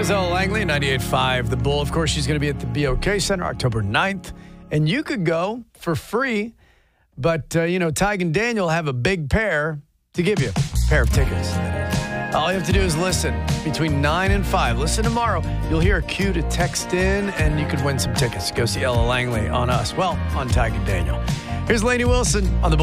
There's Ella Langley, 98.5 The Bull. Of course, she's going to be at the BOK Center October 9th. And you could go for free. But, Tig and Daniel have a big pair to give you. A pair of tickets. All you have to do is listen between 9 and 5. Listen tomorrow. You'll hear a cue to text in, and you could win some tickets. Go see Ella Langley on us. Well, on Tig and Daniel. Here's Lainey Wilson on the Bull.